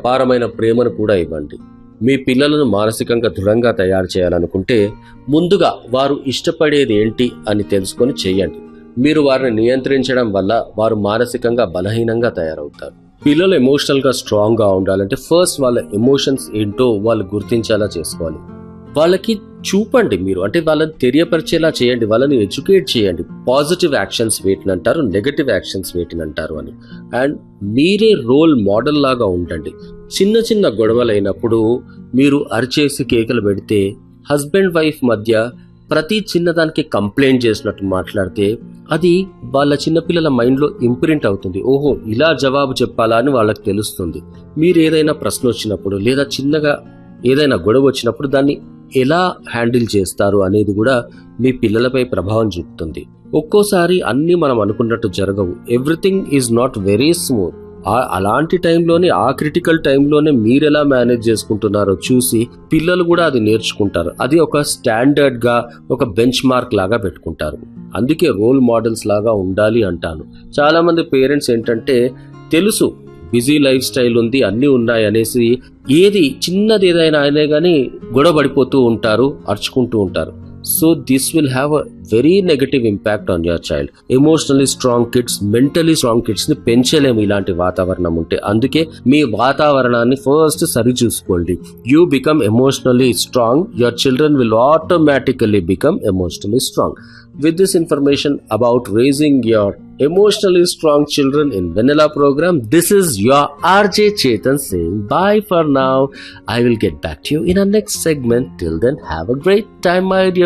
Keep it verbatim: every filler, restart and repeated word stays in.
అపారమైన ప్రేమను కూడా ఇవ్వండి. మీ పిల్లలను మానసికంగా దృఢంగా తయారు చేయాలనుకుంటే ముందుగా వారు ఇష్టపడేది ఏంటి అని తెలుసుకొని చేయండి. మీరు వారిని నియంత్రించడం వల్ల వారు మానసికంగా బలహీనంగా తయారవుతారు. పిల్లలు ఎమోషనల్ గా స్ట్రాంగ్ గా ఉండాలంటే ఫస్ట్ వాళ్ళ ఎమోషన్స్ ఏంటో వాళ్ళు గుర్తించేలా చేసుకోవాలి. వాళ్ళకి చూపండి, మీరు అంటే వాళ్ళని తెలియపరిచేలా చేయండి, వాళ్ళని ఎడ్యుకేట్ చేయండి. పాజిటివ్ యాక్షన్స్ వేటిని అంటారు, నెగటివ్ యాక్షన్స్ వేటిని అంటారు అని. అండ్ మీరే రోల్ మోడల్ లాగా ఉండండి. చిన్న చిన్న గొడవలు అయినప్పుడు మీరు అరిచేసి కేకలు పెడితే, హస్బెండ్ వైఫ్ మధ్య ప్రతి చిన్నదానికి కంప్లైంట్ చేసినట్టు మాట్లాడితే అది వాళ్ళ చిన్నపిల్లల మైండ్లో ఇంప్రింట్ అవుతుంది. ఓహో, ఇలా జవాబు చెప్పాలా అని వాళ్ళకి తెలుస్తుంది. మీరు ఏదైనా ప్రశ్న వచ్చినప్పుడు లేదా చిన్నగా ఏదైనా గొడవ వచ్చినప్పుడు దాన్ని ఎలా హ్యాండిల్ చేస్తారు అనేది కూడా మీ పిల్లలపై ప్రభావం చూపుతుంది. ఒక్కోసారి అన్ని మనం అనుకున్నట్టు జరగవు. Everything is not very smooth. అలాంటి టైంలోనే, ఆ క్రిటికల్ టైంలోనే మీరు ఎలా మేనేజ్ చేసుకుంటున్నారో చూసి పిల్లలు కూడా అది నేర్చుకుంటారు. అది ఒక స్టాండర్డ్ గా, ఒక బెంచ్ మార్క్ లాగా పెట్టుకుంటారు. అందుకే రోల్ మోడల్స్ లాగా ఉండాలి అంటాను. చాలా మంది పేరెంట్స్ ఏంటంటే తెలుసు బిజీ లైఫ్ స్టైల్ ఉంది, అన్ని ఉన్నాయి అనేసి ఏది చిన్నది ఏదైనా అయినా కానీ గొడవ పడిపోతూ ఉంటారు, అరుచుకుంటూ ఉంటారు. So this will have a very negative impact on your child. Emotionally strong kids, mentally strong kids ని పెంచలేము ఇలాంటి వాతావరణం ఉంటే. అందుకే మీ వాతావరణాన్ని ఫస్ట్ సరి చూసుకోండి. You become emotionally strong, your children will automatically become emotionally strong. With this information about raising your emotionally strong children in Vanilla program, this is your R J Chetan saying bye for now. I will get back to you in our next segment. Till then, have a great time, my dear